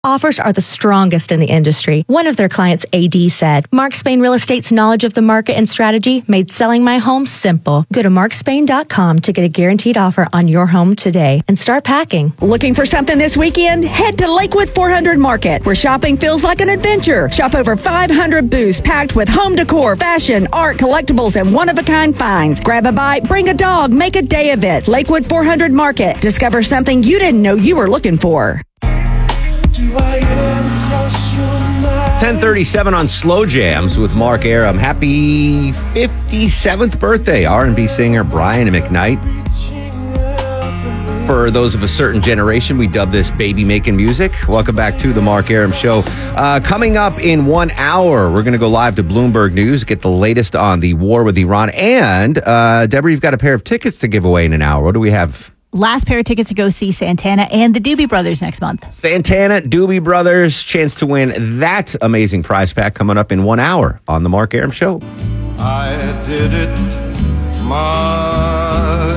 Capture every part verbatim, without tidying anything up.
Offers are the strongest in the industry. One of their clients, A D, said, Mark Spain Real Estate's knowledge of the market and strategy made selling my home simple. Go to mark spain dot com to get a guaranteed offer on your home today and start packing. Looking for something this weekend? Head to Lakewood four hundred Market, where shopping feels like an adventure. Shop over five hundred booths packed with home decor, fashion, art, collectibles, and one-of-a-kind finds. Grab a bite, bring a dog, make a day of it. Lakewood four hundred Market. Discover something you didn't know you were looking for. ten thirty-seven on Slow Jams with Mark Arum. Happy fifty-seventh birthday, R and B singer Brian McKnight. For those of a certain generation, we dub this baby-making music. Welcome back to the Mark Arum Show. Uh, coming up in one hour, we're going to go live to Bloomberg News, get the latest on the war with Iran. And, uh, Deborah, you've got a pair of tickets to give away in an hour. What do we have? Last pair of tickets to go see Santana and the Doobie Brothers next month. Santana, Doobie Brothers, chance to win that amazing prize pack coming up in one hour on the Mark Arum Show. I did it my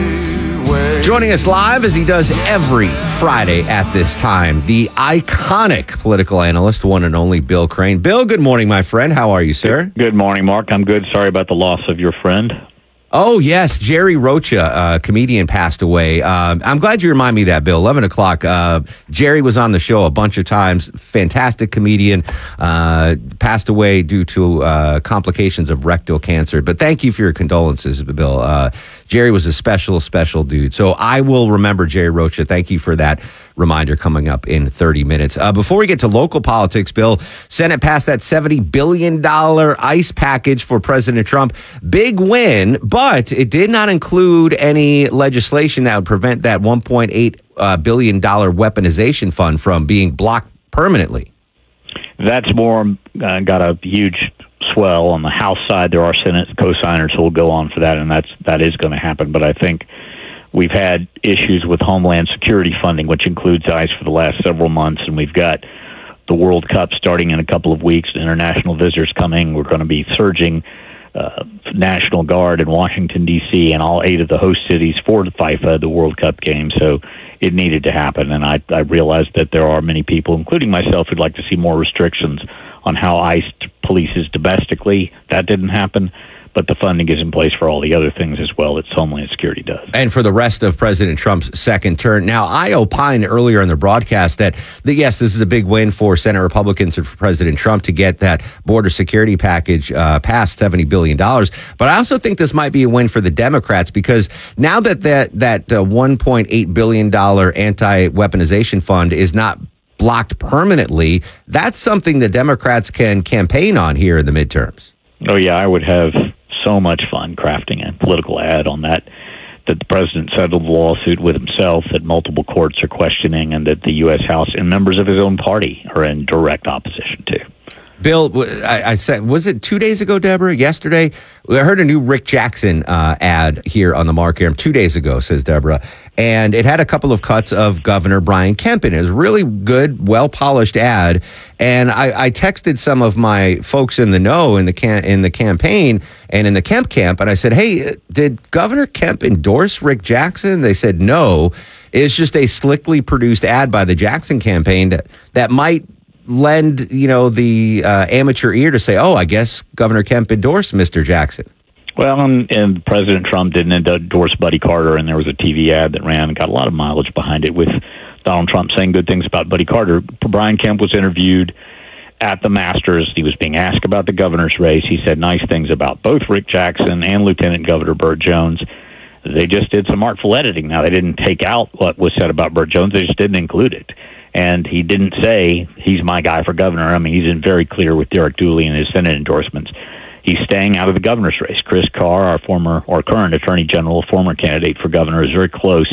way. Joining us live, as he does every Friday at this time, the iconic political analyst, one and only Bill Crane. Bill, good morning, my friend. How are you, sir? Good morning, Mark. I'm good. Sorry about the loss of your friend. Oh, yes. Jerry Rocha, uh, comedian, passed away. Uh, I'm glad you remind me of that, Bill. eleven o'clock. Uh, Jerry was on the show a bunch of times. Fantastic comedian. Uh, passed away due to uh, complications of rectal cancer. But thank you for your condolences, Bill. Uh, Jerry was a special, special dude. So I will remember Jerry Rocha. Thank you for that reminder coming up in thirty minutes. Uh, before we get to local politics, Bill, Senate passed that seventy billion dollars ICE package for President Trump. Big win, but it did not include any legislation that would prevent that one point eight uh, billion dollars weaponization fund from being blocked permanently. That's more uh, got a huge swell on the House side. There are Senate co-signers who will go on for that, and that's that is going to happen. But I think we've had issues with Homeland Security funding, which includes ICE, for the last several months, and we've got the World Cup starting in a couple of weeks, international visitors coming. We're going to be surging uh, National Guard in Washington, D C, and all eight of the host cities for the FIFA, the World Cup game. So it needed to happen, and I, I realized that there are many people, including myself, who'd like to see more restrictions on how ICE polices domestically. That didn't happen. But the funding is in place for all the other things as well that Homeland Security does. And for the rest of President Trump's second term. Now, I opined earlier in the broadcast that, that, yes, this is a big win for Senate Republicans and for President Trump to get that border security package uh, past seventy billion dollars. But I also think this might be a win for the Democrats, because now that that, that uh, one point eight billion dollars anti-weaponization fund is not blocked permanently, that's something the Democrats can campaign on here in the midterms. Oh, yeah, I would have so much fun crafting a political ad on that, that the president settled the lawsuit with himself, that multiple courts are questioning, and that the U S House and members of his own party are in direct opposition to. Bill, I, I said, was it two days ago, Deborah? Yesterday, I heard a new Rick Jackson uh, ad here on the Mark Arum two days ago, says Deborah, and it had a couple of cuts of Governor Brian Kemp in it. It was a really good, well-polished ad, and I, I texted some of my folks in the know in the can, in the campaign and in the Kemp camp, and I said, hey, did Governor Kemp endorse Rick Jackson? They said no. It's just a slickly produced ad by the Jackson campaign that, that might lend, you know, the uh, amateur ear to say, oh, I guess Governor Kemp endorsed Mister Jackson. Well, and, and President Trump didn't endorse Buddy Carter, and there was a T V ad that ran and got a lot of mileage behind it with Donald Trump saying good things about Buddy Carter. Brian Kemp was interviewed at the Masters. He was being asked about the governor's race. He said nice things about both Rick Jackson and Lieutenant Governor Burt Jones. They just did some artful editing. Now, they didn't take out what was said about Burt Jones. They just didn't include it. And he didn't say, he's my guy for governor. I mean, he's been very clear with Derek Dooley and his Senate endorsements. He's staying out of the governor's race. Chris Carr, our former or current attorney general, former candidate for governor, is very close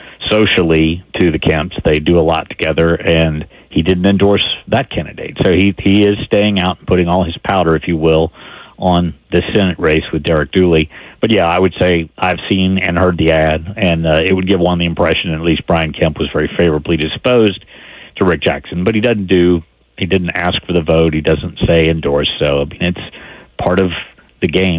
socially to the Kemps. They do a lot together, and he didn't endorse that candidate. So he, he is staying out and putting all his powder, if you will, on the Senate race with Derek Dooley. But yeah, I would say I've seen and heard the ad, and uh, it would give one the impression at least Brian Kemp was very favorably disposed to Rick Jackson. But he doesn't do, he didn't ask for the vote. He doesn't say endorse. So I mean, it's part of the game.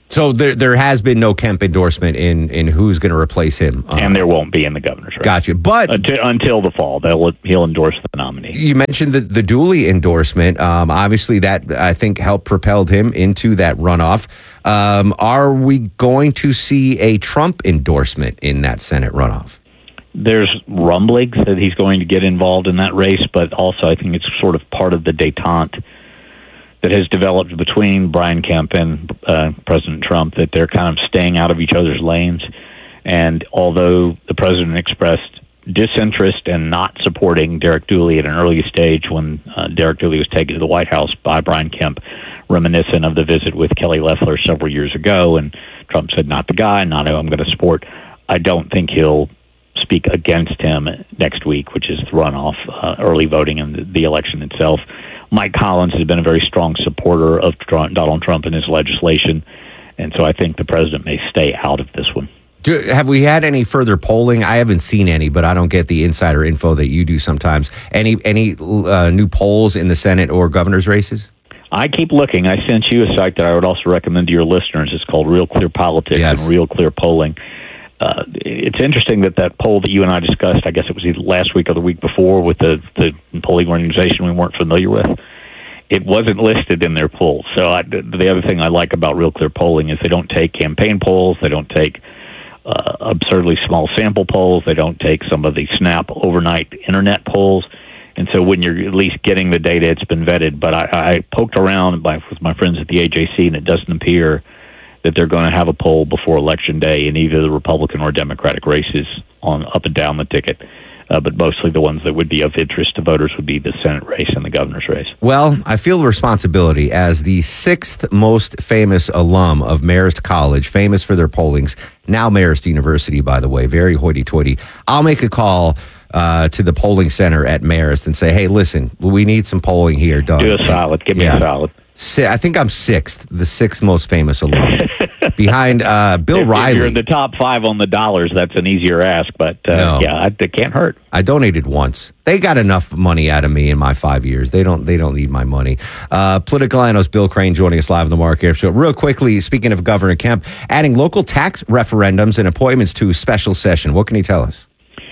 So there there has been no Kemp endorsement in, in who's going to replace him. Uh, and there won't be in the governor's race. Gotcha. But until, until the fall, they'll, he'll endorse the nominee. You mentioned the, the Dooley endorsement. Um, obviously, that, I think, helped propelled him into that runoff. Um, are we going to see a Trump endorsement in that Senate runoff? There's rumblings that he's going to get involved in that race, but also I think it's sort of part of the détente that has developed between Brian Kemp and uh, President Trump, that they're kind of staying out of each other's lanes. And although the president expressed disinterest and not supporting Derek Dooley at an early stage when uh, Derek Dooley was taken to the White House by Brian Kemp, reminiscent of the visit with Kelly Loeffler several years ago, and Trump said, not the guy, not who I'm going to support. I don't think he'll speak against him next week, which is the runoff, uh, early voting and the, the election itself. Mike Collins has been a very strong supporter of Trump, Donald Trump and his legislation, and so I think the president may stay out of this one. Do, have we had any further polling? I haven't seen any, but I don't get the insider info that you do sometimes. Any any uh, new polls in the Senate or governor's races? I keep looking. I sent you a site that I would also recommend to your listeners. It's called Real Clear Politics yes. and Real Clear Polling. Uh, it's interesting that that poll that you and I discussed, I guess it was either last week or the week before, with the, the polling organization we weren't familiar with, it wasn't listed in their polls. So I, the other thing I like about Real Clear Polling is they don't take campaign polls, they don't take uh, absurdly small sample polls, they don't take some of the snap overnight internet polls. And so when you're at least getting the data, it's been vetted. But I, I poked around by, with my friends at the A J C, and it doesn't appear that they're going to have a poll before Election Day in either the Republican or Democratic races on up and down the ticket. Uh, but mostly the ones that would be of interest to voters would be the Senate race and the governor's race. Well, I feel the responsibility as the sixth most famous alum of Marist College, famous for their pollings, now Marist University, by the way, very hoity-toity. I'll make a call uh, to the polling center at Marist and say, hey, listen, we need some polling here done. Do a solid. Give me yeah. a solid. I think I'm sixth, the sixth most famous alum, behind uh, Bill if, Riley. If you're in the top five on the dollars, that's an easier ask, but uh, no. yeah, it can't hurt. I donated once. They got enough money out of me in my five years. They don't. They don't need my money. Uh, political analyst Bill Crane joining us live on the Mark Air Show. Real quickly, speaking of Governor Kemp, adding local tax referendums and appointments to special session. What can he tell us?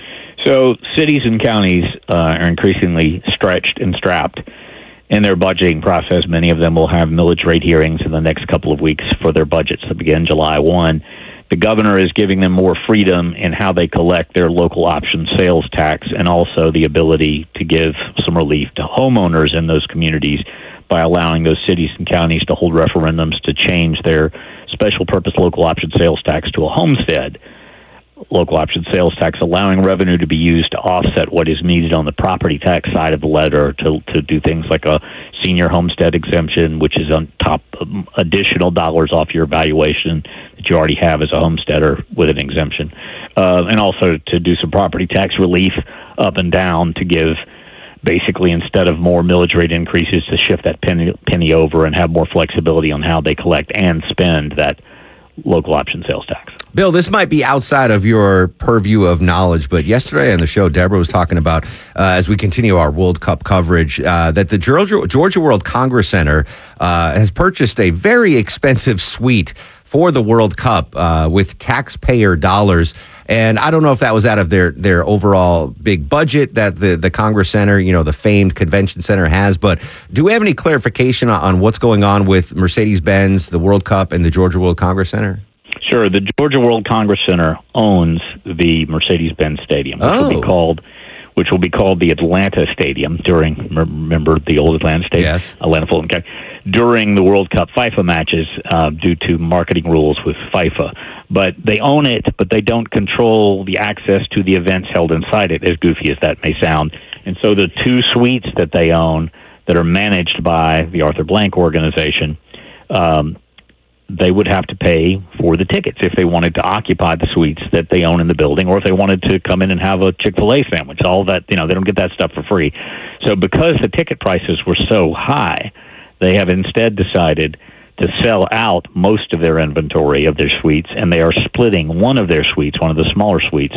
So cities and counties uh, are increasingly stretched and strapped in their budgeting process. Many of them will have millage rate hearings in the next couple of weeks for their budgets that begin July first. The governor is giving them more freedom in how they collect their local option sales tax, and also the ability to give some relief to homeowners in those communities by allowing those cities and counties to hold referendums to change their special purpose local option sales tax to a homestead local option sales tax, allowing revenue to be used to offset what is needed on the property tax side of the ledger to to do things like a senior homestead exemption, which is on top of additional dollars off your valuation that you already have as a homesteader with an exemption, uh, and also to do some property tax relief up and down to give, basically, instead of more millage rate increases, to shift that penny, penny over and have more flexibility on how they collect and spend that local option sales tax. Bill, this might be outside of your purview of knowledge, but yesterday on the show, Deborah was talking about, uh, as we continue our World Cup coverage, uh, that the Georgia, Georgia World Congress Center uh, has purchased a very expensive suite for the World Cup uh, with taxpayer dollars. And I don't know if that was out of their, their overall big budget that the, the Congress Center, you know, the famed convention center has. But do we have any clarification on, on what's going on with Mercedes-Benz, the World Cup, and the Georgia World Congress Center? Sure. The Georgia World Congress Center owns the Mercedes-Benz Stadium, which oh. will be called which will be called the Atlanta Stadium during, remember the old Atlanta Stadium? Yes. Atlanta Fulton County. During the World Cup FIFA matches uh, due to marketing rules with FIFA. But they own it, but they don't control the access to the events held inside it, as goofy as that may sound. And so the two suites that they own that are managed by the Arthur Blank organization, um, they would have to pay for the tickets if they wanted to occupy the suites that they own in the building, or if they wanted to come in and have a Chick-fil-A sandwich. All that, you know, they don't get that stuff for free. So because the ticket prices were so high, they have instead decided to sell out most of their inventory of their suites, and they are splitting one of their suites, one of the smaller suites,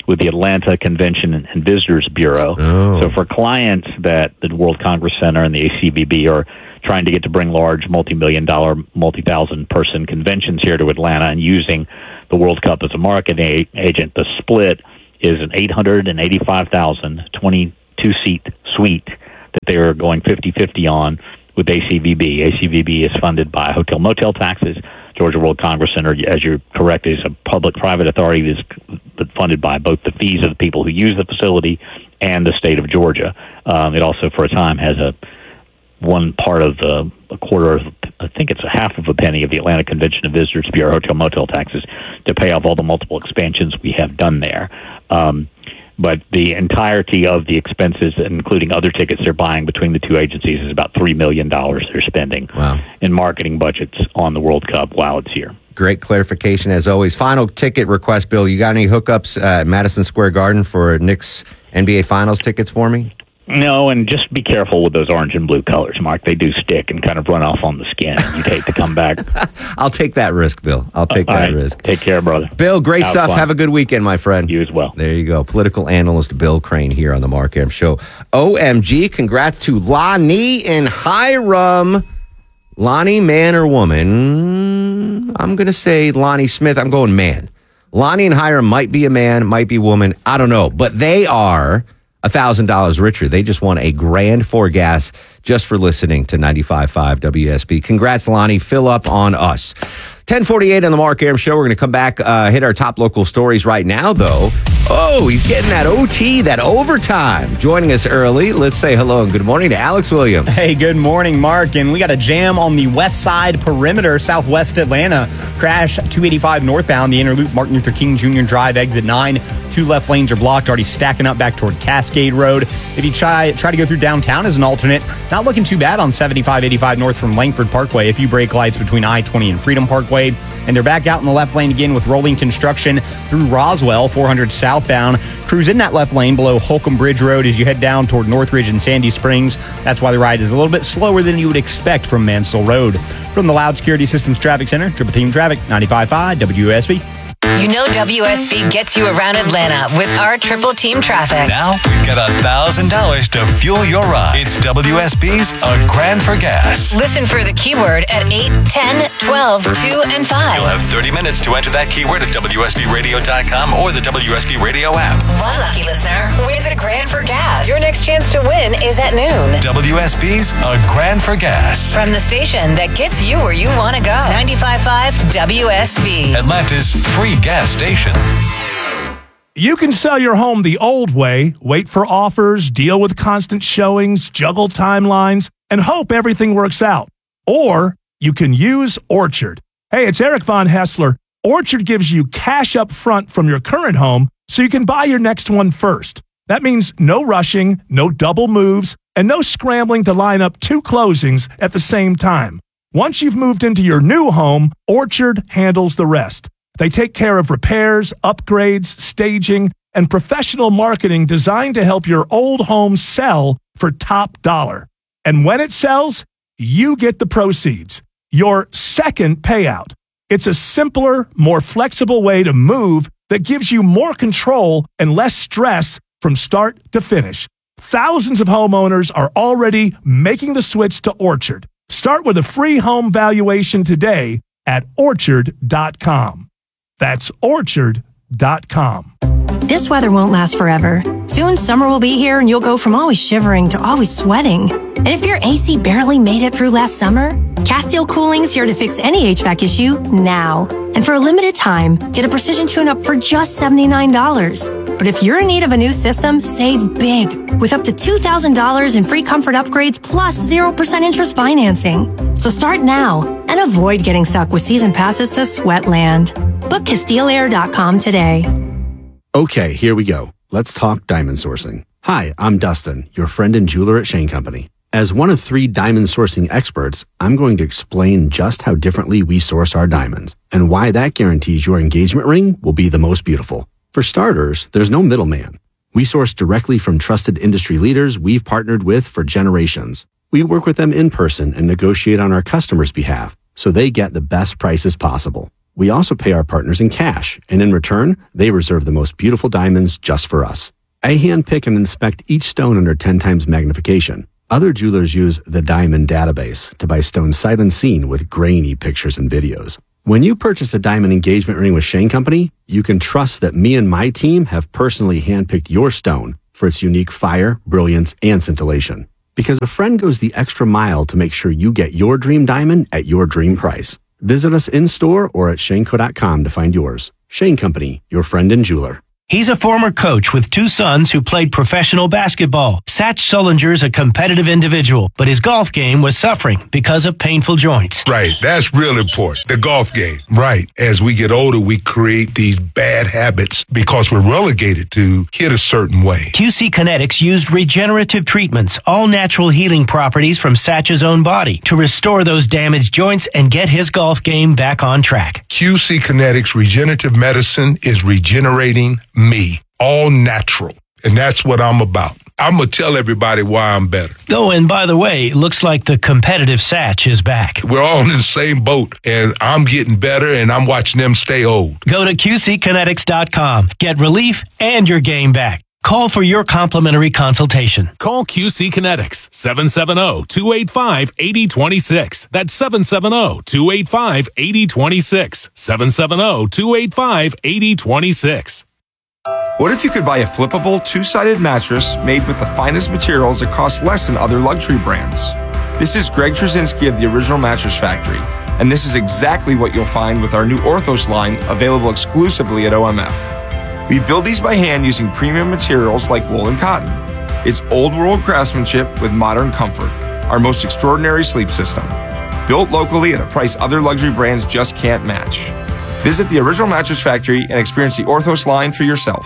with the Atlanta Convention and Visitors Bureau. Oh. So for clients that the World Congress Center and the A C V B are trying to get to bring large multi-million dollar, multi-thousand person conventions here to Atlanta and using the World Cup as a marketing agent, the split is an eight hundred eighty-five thousand twenty-two seat suite that they are going fifty-fifty on with A C V B. A C V B is funded by hotel motel taxes. Georgia World Congress Center, as you're correct, is a public-private authority that's funded by both the fees of the people who use the facility and the state of Georgia. Um, it also, for a time, has a one part of the a quarter of, I think it's a half of a penny of the Atlanta Convention and Visitors Bureau hotel motel taxes to pay off all the multiple expansions we have done there. Um, but the entirety of the expenses, including other tickets they're buying between the two agencies, is about three million dollars they're spending wow. in marketing budgets on the World Cup while it's here. Great clarification, as always. Final ticket request, Bill. You got any hookups at Madison Square Garden for Knicks N B A Finals tickets for me? No, and just be careful with those orange and blue colors, Mark. They do stick and kind of run off on the skin. You'd hate to come back. I'll take that risk, Bill. I'll take All that right. risk. Take care, brother. Bill, great Have stuff. fun. Have a good weekend, my friend. You as well. There you go. Political analyst Bill Crane here on the Mark Aram Show. O M G, congrats to Lonnie in Hiram. Lonnie, man or woman? I'm going to say Lonnie Smith. I'm going man. Lonnie and Hiram might be a man, might be a woman. I don't know. But they are one thousand dollars richer. They just won a grand for gas just for listening to ninety-five point five W S B. Congrats, Lonnie. Fill up on us. ten forty-eight on the Mark Aram Show. We're going to come back, uh, hit our top local stories right now, though. Oh, he's getting that O T, that overtime. Joining us early. Let's say hello and good morning to Alex Williams. Hey, good morning, Mark. And we got a jam on the west side perimeter, southwest Atlanta. Crash two eighty-five northbound, the inner loop, Martin Luther King Junior Drive, exit nine. Two left lanes are blocked, already stacking up back toward Cascade Road. If you try try to go through downtown as an alternate, not looking too bad on seventy-five eighty-five north from Langford Parkway. A few brake lights between I twenty and Freedom Parkway. And they're back out in the left lane again with rolling construction through Roswell, four hundred southbound. Cruise in that left lane below Holcomb Bridge Road as you head down toward Northridge and Sandy Springs. That's why the ride is a little bit slower than you would expect from Mansell Road. From the Loud Security Systems Traffic Center, Triple Team Traffic, ninety-five point five W S B. You know W S B gets you around Atlanta with our Triple Team Traffic. Now we've got one thousand dollars to fuel your ride. It's W S B's A Grand for Gas. Listen for the keyword at eight, ten, twelve, two, and five. You'll have thirty minutes to enter that keyword at W S B radio dot com or the W S B Radio app. One lucky listener wins a grand for gas. Your next chance to win is at noon. W S B's A Grand for Gas. From the station that gets you where you want to go. ninety-five point five W S B. Atlanta's free gas station. You can sell your home the old way, wait for offers, deal with constant showings, juggle timelines, and hope everything works out. Or you can use Orchard. Hey, it's Eric Von Hessler. Orchard gives you cash up front from your current home so you can buy your next one first. That means no rushing, no double moves, and no scrambling to line up two closings at the same time. Once you've moved into your new home, Orchard handles the rest. They take care of repairs, upgrades, staging, and professional marketing designed to help your old home sell for top dollar. And when it sells, you get the proceeds, your second payout. It's a simpler, more flexible way to move that gives you more control and less stress from start to finish. Thousands of homeowners are already making the switch to Orchard. Start with a free home valuation today at orchard dot com. That's orchard dot com. This weather won't last forever. Soon summer will be here and you'll go from always shivering to always sweating. And if your A C barely made it through last summer, Castile Cooling's here to fix any H V A C issue now. And for a limited time, get a precision tune-up for just seventy-nine dollars. But if you're in need of a new system, save big with up to two thousand dollars in free comfort upgrades plus zero percent interest financing. So start now and avoid getting stuck with season passes to Sweatland. Book Castile Air dot com today. Okay, here we go. Let's talk diamond sourcing. Hi, I'm Dustin, your friend and jeweler at Shane Company. As one of three diamond sourcing experts, I'm going to explain just how differently we source our diamonds and why that guarantees your engagement ring will be the most beautiful. For starters, there's no middleman. We source directly from trusted industry leaders we've partnered with for generations. We work with them in person and negotiate on our customers' behalf so they get the best prices possible. We also pay our partners in cash, and in return, they reserve the most beautiful diamonds just for us. I handpick and inspect each stone under ten times magnification. Other jewelers use the Diamond Database to buy stones sight unseen with grainy pictures and videos. When you purchase a diamond engagement ring with Shane Company, you can trust that me and my team have personally handpicked your stone for its unique fire, brilliance, and scintillation. Because a friend goes the extra mile to make sure you get your dream diamond at your dream price. Visit us in-store or at shane co dot com to find yours. Shane Company, your friend and jeweler. He's a former coach with two sons who played professional basketball. Satch Sullinger's a competitive individual, but his golf game was suffering because of painful joints. Right. That's real important. The golf game. Right. As we get older, we create these bad habits because we're relegated to hit a certain way. Q C Kinetics used regenerative treatments, all natural healing properties from Satch's own body, to restore those damaged joints and get his golf game back on track. Q C Kinetics Regenerative Medicine is regenerating me, all natural. And that's what I'm about. I'm going to tell everybody why I'm better. Oh, and by the way, looks like the competitive Satch is back. We're all in the same boat, and I'm getting better, and I'm watching them stay old. Go to Q C kinetics dot com. Get relief and your game back. Call for your complimentary consultation. Call Q C Kinetics, seven seven zero, two eight five, eight zero two six. That's seven seven zero, two eight five, eight zero two six. seven seven zero, two eight five, eight zero two six. What if you could buy a flippable, two-sided mattress made with the finest materials that cost less than other luxury brands? This is Greg Trzynski of the Original Mattress Factory, and this is exactly what you'll find with our new Orthos line, available exclusively at O M F. We build these by hand using premium materials like wool and cotton. It's old-world craftsmanship with modern comfort, our most extraordinary sleep system. Built locally at a price other luxury brands just can't match. Visit the Original Mattress Factory and experience the Orthos line for yourself.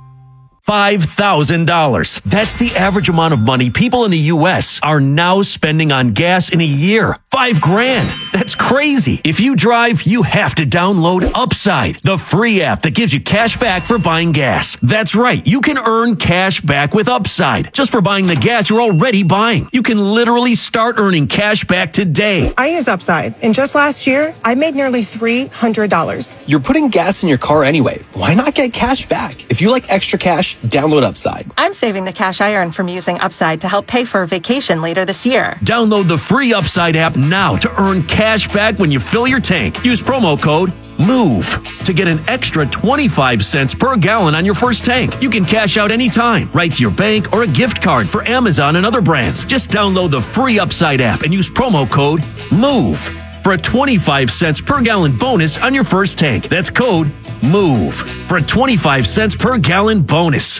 five thousand dollars. That's the average amount of money people in the U S are now spending on gas in a year. Five grand. That's crazy. If you drive, you have to download Upside, the free app that gives you cash back for buying gas. That's right. You can earn cash back with Upside just for buying the gas you're already buying. You can literally start earning cash back today. I use Upside, and just last year, I made nearly three hundred dollars. You're putting gas in your car anyway. Why not get cash back? If you like extra cash, download Upside. I'm saving the cash I earn from using Upside to help pay for a vacation later this year. Download the free Upside app now to earn cash back when you fill your tank. Use promo code MOVE to get an extra twenty-five cents per gallon on your first tank. You can cash out anytime, right to your bank or a gift card for Amazon and other brands. Just download the free Upside app and use promo code MOVE for a twenty-five cents per gallon bonus on your first tank. That's code MOVE for a twenty-five cents per gallon bonus.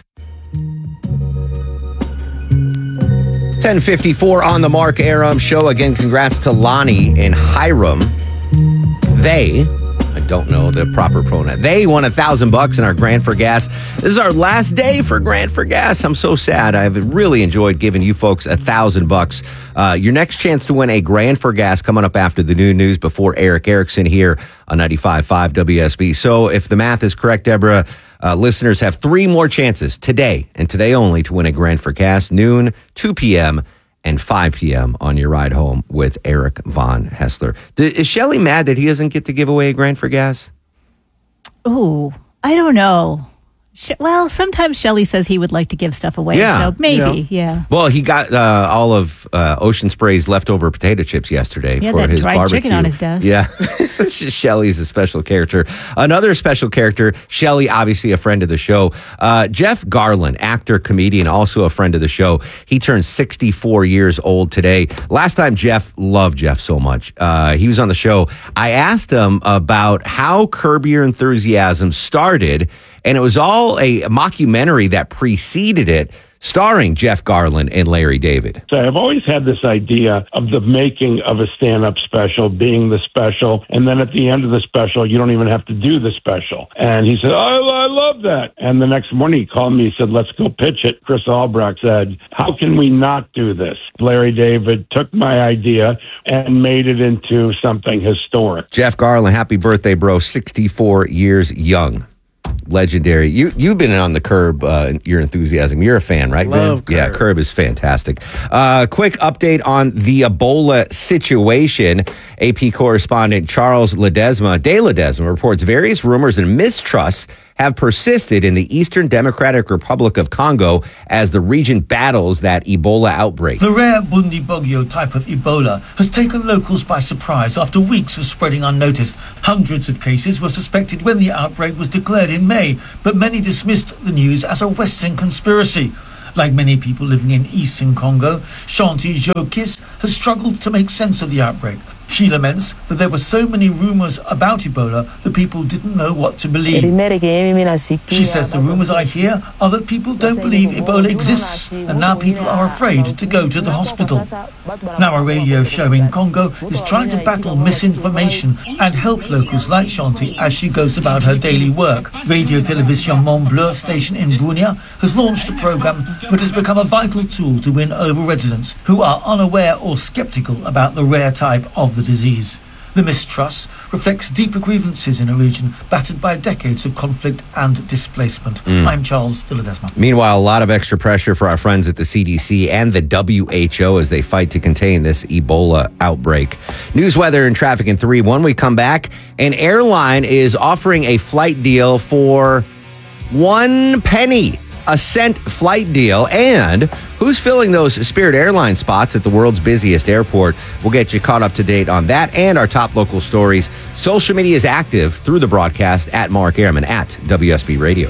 ten fifty-four on the Mark Arum Show. Again, congrats to Lonnie and Hiram. They, I don't know the proper pronoun, they won a thousand bucks in our Grant for Gas. This is our last day for Grant for Gas. I'm so sad. I've really enjoyed giving you folks a thousand bucks. Uh, your next chance to win a Grant for Gas coming up after the new news before Eric Erickson here on ninety-five point five W S B. So if the math is correct, Deborah, Uh, listeners have three more chances today and today only to win a Grant for Gas, noon, two p.m., and five p.m. on your ride home with Eric Von Hessler. D- is Shelley mad that he doesn't get to give away a Grant for Gas? Oh, I don't know. She- well, sometimes Shelley says he would like to give stuff away, Yeah, so maybe, you know. yeah. Well, he got uh, all of uh, Ocean Spray's leftover potato chips yesterday He had for that his dried barbecue. chicken on his desk. Yeah, Shelley's a special character. Another special character, Shelley, obviously a friend of the show. Uh, Jeff Garlin, actor, comedian, also a friend of the show. He turned sixty-four years old today. Last time Jeff, loved Jeff so much. Uh, he was on the show. I asked him about how Curb Your Enthusiasm started, and it was all a mockumentary that preceded it, starring Jeff Garlin and Larry David. So I've always had this idea of the making of a stand-up special being the special, and then at the end of the special, you don't even have to do the special. And he said, I, I love that. And the next morning he called me, he said, let's go pitch it. Chris Albrecht said, how can we not do this? Larry David took my idea and made it into something historic. Jeff Garlin, happy birthday, bro. sixty-four years young. Legendary. You, you've been on the Curb, uh, your enthusiasm. You're a fan, right, Love Vin? Yeah, Curb is fantastic. Uh, quick update on the Ebola situation. A P correspondent Charles Ledesma, De Ledesma, reports various rumors and mistrusts have persisted in the Eastern Democratic Republic of Congo as the region battles that Ebola outbreak. The rare Bundibugyo type of Ebola has taken locals by surprise after weeks of spreading unnoticed. Hundreds of cases were suspected when the outbreak was declared in May, but many dismissed the news as a Western conspiracy. Like many people living in eastern Congo, Shanti Jokis has struggled to make sense of the outbreak. She laments that there were so many rumors about Ebola that people didn't know what to believe. She says the rumors I hear are that people don't believe Ebola exists and now people are afraid to go to the hospital. Now a radio show in Congo is trying to battle misinformation and help locals like Shanti as she goes about her daily work. Radio Television Mont Bleu station in Bunia has launched a program that has become a vital tool to win over residents who are unaware or skeptical about the rare type of the disease. The mistrust reflects deeper grievances in a region battered by decades of conflict and displacement. Mm. I'm Charles de Ledesma. Meanwhile, a lot of extra pressure for our friends at the C D C and the W H O as they fight to contain this Ebola outbreak. News, weather, and traffic in three. When we come back, an airline is offering a flight deal for one penny. A cent flight deal, and who's filling those Spirit Airlines spots at the world's busiest airport. We'll get you caught up to date on that and our top local stories. Social media is active through the broadcast at Mark Airman at W S B Radio.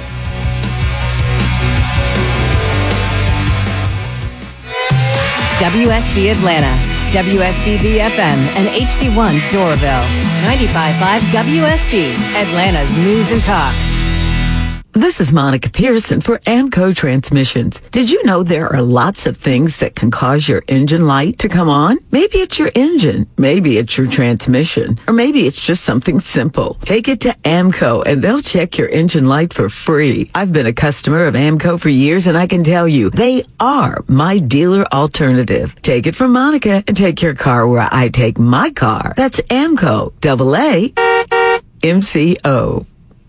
W S B Atlanta, W S B B F M, and H D one Doraville. ninety-five point five W S B, Atlanta's News and Talk. This is Monica Pearson for AMCO Transmissions. Did you know there are lots of things that can cause your engine light to come on? Maybe it's your engine, maybe it's your transmission, or maybe it's just something simple. Take it to AMCO and they'll check your engine light for free. I've been a customer of AMCO for years and I can tell you, they are my dealer alternative. Take it from Monica and take your car where I take my car. That's AMCO, double A, M C O.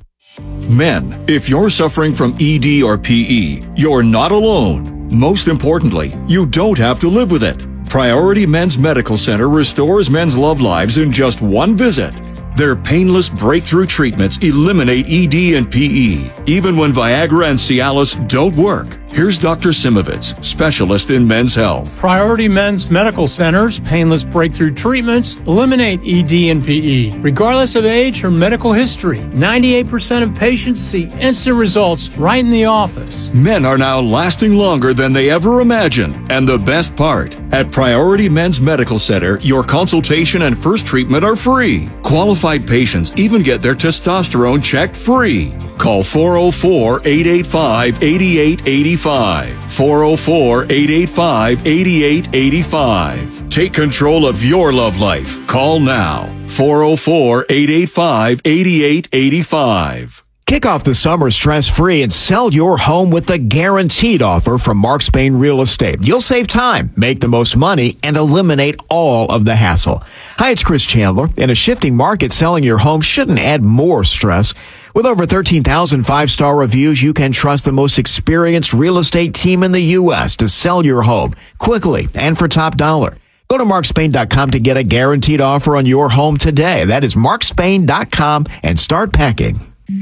Men, if you're suffering from E D or P E, you're not alone. Most importantly, you don't have to live with it. Priority Men's Medical Center restores men's love lives in just one visit. Their painless breakthrough treatments eliminate E D and P E, even when Viagra and Cialis don't work. Here's Doctor Simovitz, specialist in men's health. Priority Men's Medical Center's painless breakthrough treatments eliminate E D and P E, regardless of age or medical history. ninety-eight percent of patients see instant results right in the office. Men are now lasting longer than they ever imagined. And the best part, at Priority Men's Medical Center, your consultation and first treatment are free. Qualified patients even get their testosterone checked free. Call four oh four, eight eight five, eight eight eight five. four oh four, eight eight five, eight eight eight five. Take control of your love life. Call now. four oh four, eight eight five, eight eight eight five. Kick off the summer stress-free and sell your home with the guaranteed offer from Mark Spain Real Estate. You'll save time, make the most money, and eliminate all of the hassle. Hi, it's Chris Chandler. In a shifting market, selling your home shouldn't add more stress. With over thirteen thousand five-star reviews, you can trust the most experienced real estate team in the U S to sell your home quickly and for top dollar. Go to mark spain dot com to get a guaranteed offer on your home today. That is mark spain dot com and start packing.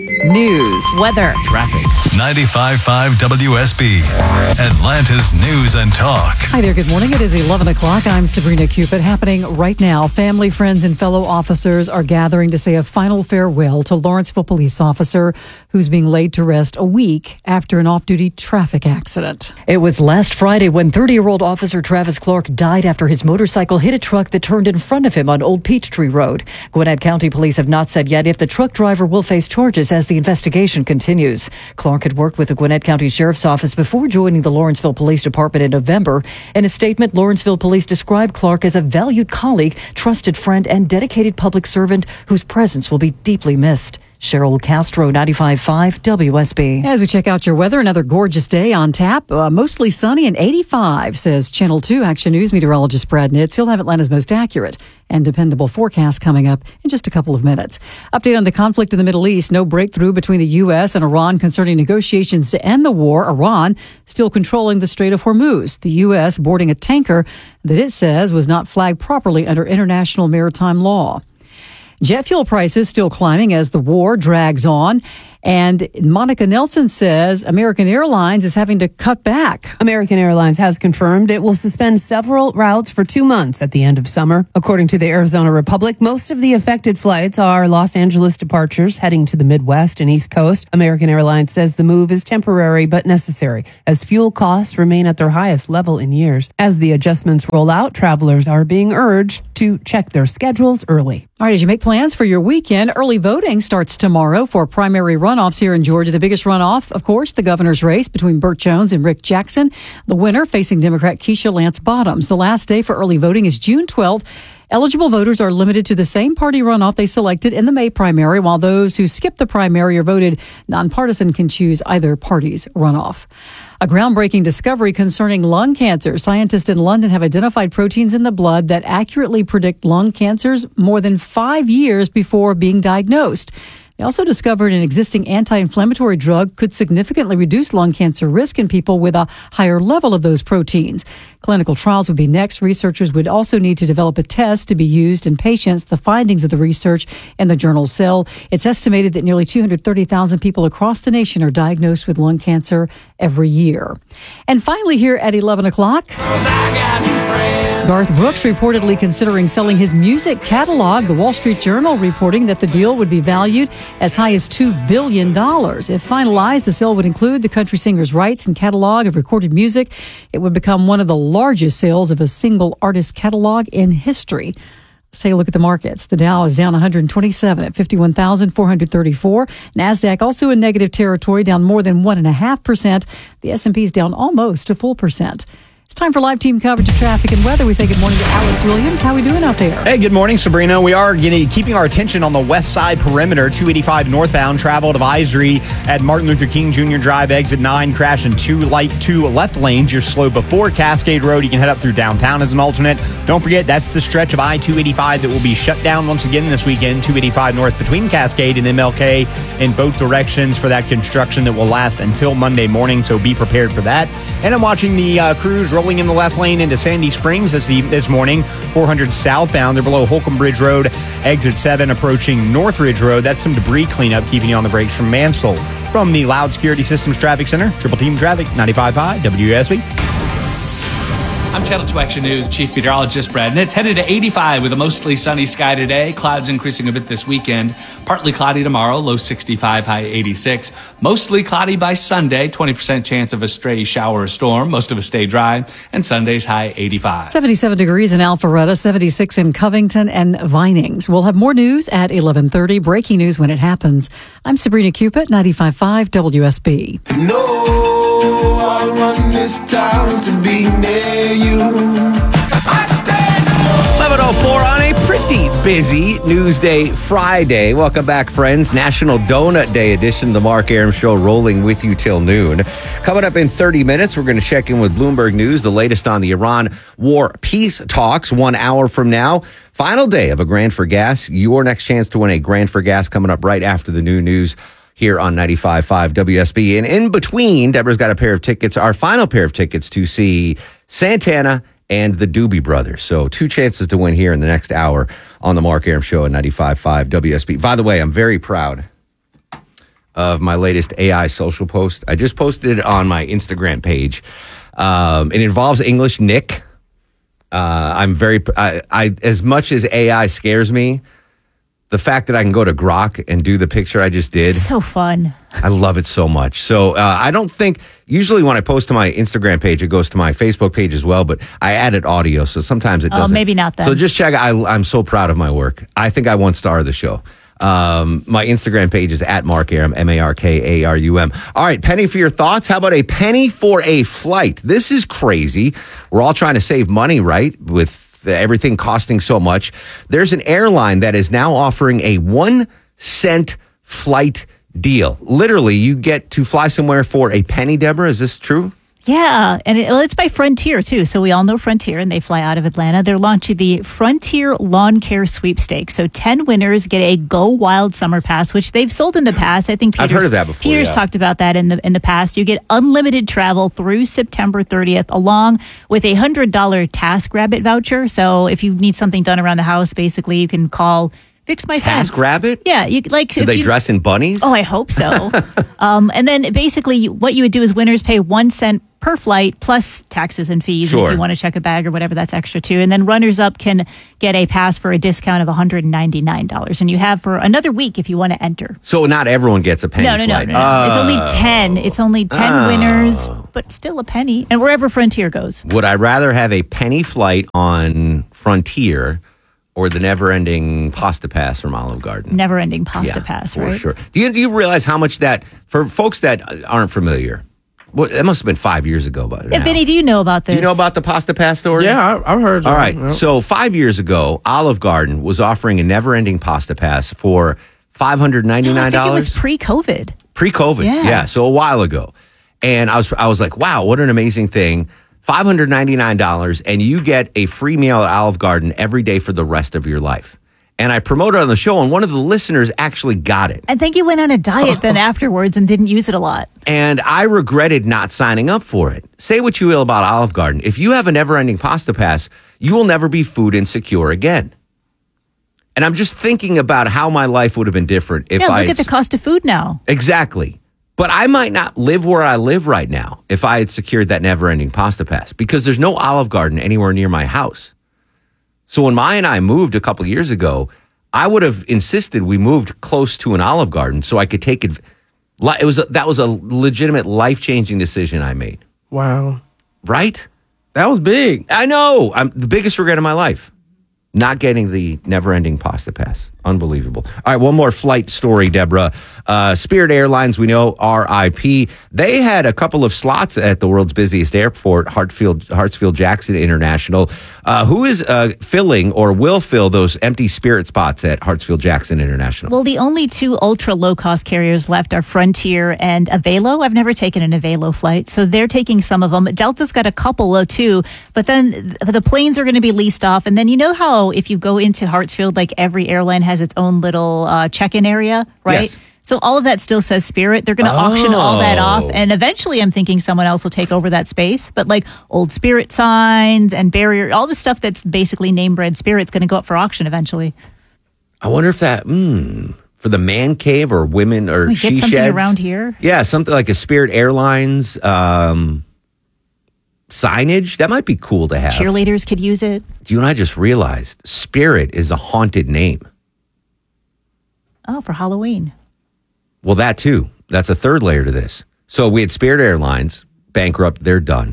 News, weather, traffic. ninety-five point five W S B, Atlanta's News and Talk. Hi there, good morning. It is eleven o'clock. I'm Sabrina Cupid. Happening right now, family, friends, and fellow officers are gathering to say a final farewell to Lawrenceville police officer who's being laid to rest a week after an off-duty traffic accident. It was last Friday when thirty-year-old Officer Travis Clark died after his motorcycle hit a truck that turned in front of him on Old Peachtree Road. Gwinnett County Police have not said yet if the truck driver will face charges as the investigation continues. Clark had worked with the Gwinnett County Sheriff's Office before joining the Lawrenceville Police Department in November. In a statement, Lawrenceville Police described Clark as a valued colleague, trusted friend, and dedicated public servant whose presence will be deeply missed. Cheryl Castro, ninety-five point five W S B. As we check out your weather, another gorgeous day on tap. Uh, mostly sunny and eighty-five, says Channel two Action News meteorologist Brad Nitz. He'll have Atlanta's most accurate and dependable forecast coming up in just a couple of minutes. Update on the conflict in the Middle East. No breakthrough between the U S and Iran concerning negotiations to end the war. Iran still controlling the Strait of Hormuz. The U S boarding a tanker that it says was not flagged properly under international maritime law. Jet fuel prices still climbing as the war drags on. And Monica Nelson says American Airlines is having to cut back. American Airlines has confirmed it will suspend several routes for two months at the end of summer. According to the Arizona Republic, most of the affected flights are Los Angeles departures heading to the Midwest and East Coast. American Airlines says the move is temporary but necessary as fuel costs remain at their highest level in years. As the adjustments roll out, travelers are being urged to check their schedules early. All right, as you make plans for your weekend, early voting starts tomorrow for primary runoffs here in Georgia. The biggest runoff, of course, the governor's race between Burt Jones and Rick Jackson. The winner facing Democrat Keisha Lance Bottoms. The last day for early voting is June twelfth. Eligible voters are limited to the same party runoff they selected in the May primary, while those who skip the primary or voted nonpartisan can choose either party's runoff. A groundbreaking discovery concerning lung cancer. Scientists in London have identified proteins in the blood that accurately predict lung cancers more than five years before being diagnosed. They also discovered an existing anti-inflammatory drug could significantly reduce lung cancer risk in people with a higher level of those proteins. Clinical trials would be next. Researchers would also need to develop a test to be used in patients. The findings of the research in the journal Cell. It's estimated that nearly two hundred thirty thousand people across the nation are diagnosed with lung cancer every year. And finally, here at eleven o'clock, Garth Brooks reportedly considering selling his music catalog. The Wall Street Journal reporting that the deal would be valued as high as two billion dollars. If finalized, the sale would include the country singer's rights and catalog of recorded music. It would become one of the largest sales of a single artist catalog in history. Let's take a look at the markets. The Dow is down one hundred twenty-seven at fifty-one thousand four hundred thirty-four. NASDAQ also in negative territory, down more than one point five percent. The S and P is down almost a full percent. It's time for live team coverage of traffic and weather. We say good morning to Alex Williams. How are we doing out there? Hey, good morning, Sabrina. We are getting, keeping our attention on the west side perimeter. two eighty-five northbound, travel advisory at Martin Luther King Junior Drive, exit nine. Crash in two light, two left lanes. You're slow before Cascade Road. You can head up through downtown as an alternate. Don't forget, that's the stretch of I two eighty-five that will be shut down once again this weekend. two eighty-five north between Cascade and M L K in both directions for that construction that will last until Monday morning, so be prepared for that. And I'm watching the uh, crews rolling in the left lane into Sandy Springs this, the, this morning. four hundred southbound. They're below Holcomb Bridge Road, exit seven, approaching Northridge Road. That's some debris cleanup keeping you on the brakes from Mansell. From the Loud Security Systems Traffic Center, Triple Team Traffic, ninety-five point five W S B. I'm Channel two Action News Chief Meteorologist Brad Nitz. Headed to eighty-five with a mostly sunny sky today. Clouds increasing a bit this weekend. Partly cloudy tomorrow, low sixty-five, high eighty-six. Mostly cloudy by Sunday, twenty percent chance of a stray shower or storm. Most of it stay dry. And Sunday's high eighty-five. seventy-seven degrees in Alpharetta, seventy-six in Covington and Vinings. We'll have more news at eleven thirty. Breaking news when it happens. I'm Sabrina Cupid, ninety-five point five W S B. No. I want this town to be near you. eleven oh four on a pretty busy Newsday Friday. Welcome back, friends. National Donut Day edition of the Mark Arum Show, rolling with you till noon. Coming up in thirty minutes, we're going to check in with Bloomberg News, the latest on the Iran war peace talks. One hour from now, final day of a Grand for Gas. Your next chance to win a Grand for Gas coming up right after the new news here on ninety-five point five W S B. And in between, Deborah's got a pair of tickets, our final pair of tickets to see Santana and the Doobie Brothers. So two chances to win here in the next hour on the Mark Arum Show at ninety-five point five W S B. By the way, I'm very proud of my latest A I social post. I just posted it on my Instagram page. Um, it involves English Nick. Uh, I'm very, I, I, as much as A I scares me, the fact that I can go to Grok and do the picture I just did. So fun. I love it so much. So uh, I don't think, usually when I post to my Instagram page, it goes to my Facebook page as well, but I added audio, so sometimes it Oh, doesn't. maybe not then. So just check. I, I'm so proud of my work. I think I won star of the show. Um, my Instagram page is at Mark Arum, M A R K A R U M. All right, penny for your thoughts. How about a penny for a flight? This is crazy. We're all trying to save money, right? With everything costing so much. There's an airline that is now offering a one cent flight deal. Literally, you get to fly somewhere for a penny, Deborah. Is this true? Yeah, and it, well, it's by Frontier, too. So we all know Frontier, and they fly out of Atlanta. They're launching the Frontier Lawn Care Sweepstakes. So ten winners get a Go Wild Summer Pass, which they've sold in the past. I think Peter's, I've heard of that before. Peter's yeah. talked about that in the in the past. You get unlimited travel through September thirtieth, along with a one hundred dollars TaskRabbit voucher. So if you need something done around the house, basically, you can call Fix My Fence. TaskRabbit? Yeah, you like. Do they you, dress in bunnies? Oh, I hope so. um, and then basically, you, what you would do is winners pay one cent per flight plus taxes and fees. Sure. If you want to check a bag or whatever, that's extra too. And then runners up can get a pass for a discount of one hundred ninety-nine dollars. And you have for another week if you want to enter. So not everyone gets a penny No, no, no, flight. no, no. It's only ten. It's only ten Oh. winners, but still a penny. And wherever Frontier goes. Would I rather have a penny flight on Frontier or the never-ending pasta pass from Olive Garden? Never-ending pasta Yeah, pass, for right? sure. Do you, do you realize how much that, for folks that aren't familiar, well, that must have been five years ago. By Yeah, now. Vinny, do you know about this? Do you know about the pasta pass story? Yeah, I, I've heard. All right. Yeah. So five years ago, Olive Garden was offering a never-ending pasta pass for five hundred ninety-nine dollars. I think it was pre-COVID. Pre-COVID, Yeah. yeah. So a while ago, and I was I was like, wow, what an amazing thing! five hundred ninety-nine dollars, and you get a free meal at Olive Garden every day for the rest of your life. And I promoted it on the show, and one of the listeners actually got it. I think you went on a diet then afterwards and didn't use it a lot. And I regretted not signing up for it. Say what you will about Olive Garden. If you have a never-ending pasta pass, you will never be food insecure again. And I'm just thinking about how my life would have been different if yeah, look I... at the cost of food now. Exactly. But I might not live where I live right now if I had secured that never-ending pasta pass, because there's no Olive Garden anywhere near my house. So when Maya and I moved a couple years ago, I would have insisted we moved close to an Olive Garden so I could take it. It was a, that was a legitimate life-changing decision I made. Wow. Right? That was big. I know. I'm the biggest regret of my life. Not getting the never-ending pasta pass. Unbelievable. All right, one more flight story, Deborah. Uh, Spirit Airlines, we know, R I P. They had a couple of slots at the world's busiest airport, Hartsfield, Hartsfield-Jackson International. Uh, who is uh, filling or will fill those empty Spirit spots at Hartsfield-Jackson International? Well, the only two ultra low-cost carriers left are Frontier and Avelo. I've never taken an Avelo flight, so they're taking some of them. Delta's got a couple of too, but then the planes are going to be leased off. And then you know how if you go into Hartsfield, like every airline has its own little uh, check-in area, right? Yes. So all of that still says Spirit. They're going to auction all that off. Oh. And eventually I'm thinking someone else will take over that space. But like old Spirit signs and barrier, all the stuff that's basically name brand Spirit's going to go up for auction eventually. I wonder if that, hmm, for the man cave or women or we she get something sheds. around here. Yeah, something like a Spirit Airlines um, signage. That might be cool to have. Cheerleaders could use it. You and I just realized Spirit is a haunted name. Oh, for Halloween. Well, that too. That's a third layer to this. So we had Spirit Airlines, bankrupt, they're done.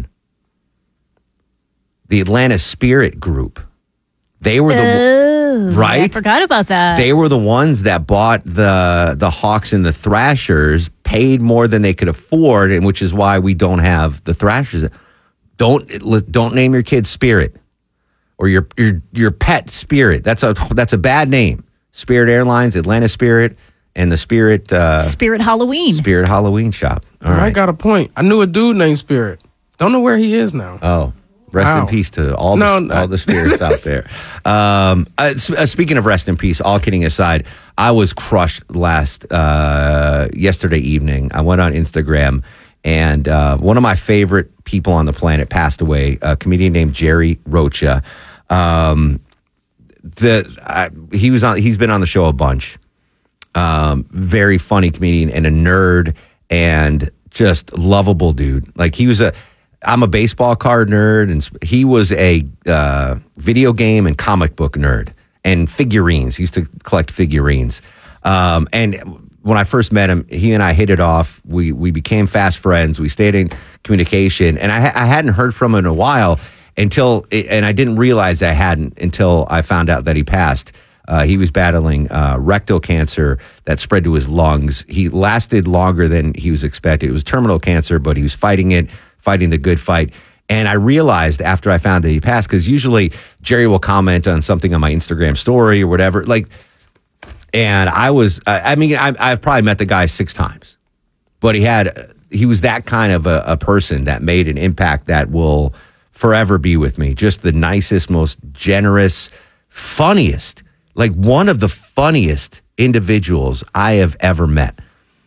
The Atlanta Spirit Group, they were the Oh, right. I forgot about that. They were the ones that bought the the Hawks and the Thrashers, paid more than they could afford, and which is why we don't have the Thrashers. Don't don't name your kid Spirit or your your your pet Spirit. That's a that's a bad name. Spirit Airlines, Atlanta Spirit, and the Spirit uh, Spirit Halloween. Spirit Halloween shop. All I right. got a point. I knew a dude named Spirit. Don't know where he is now. Oh, rest Wow. in peace to all No, the, no. all the spirits out there. Um, uh, s- uh, speaking of rest in peace, all kidding aside, I was crushed last uh, yesterday evening. I went on Instagram, and uh, one of my favorite people on the planet passed away. A comedian named Jerry Rocha. Um, the I, he was on. He's been on the show a bunch. Um, very funny comedian and a nerd and just lovable dude. Like he was a. I'm a baseball card nerd, and he was a uh, video game and comic book nerd and figurines. He used to collect figurines. Um, and when I first met him, he and I hit it off. We we became fast friends. We stayed in communication, and I, I hadn't heard from him in a while until, and I didn't realize I hadn't until I found out that he passed. Uh, he was battling uh, rectal cancer that spread to his lungs. He lasted longer than he was expected. It was terminal cancer, but he was fighting it, fighting the good fight. And I realized after I found that he passed, because usually Jerry will comment on something on my Instagram story or whatever. Like, And I was, I I mean, I, I've probably met the guy six times, but he had, he was that kind of a, a person that made an impact that will forever be with me. Just the nicest, most generous, funniest, like one of the funniest individuals I have ever met.